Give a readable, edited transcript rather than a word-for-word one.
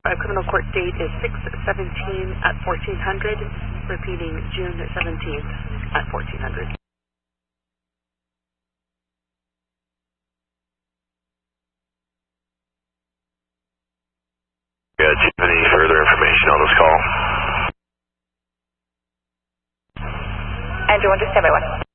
Criminal court date is 6/17 at 1400. Repeating, June 17th at 1400. Yeah, do you have any further information on this call? Andrew 1, just stand by 1.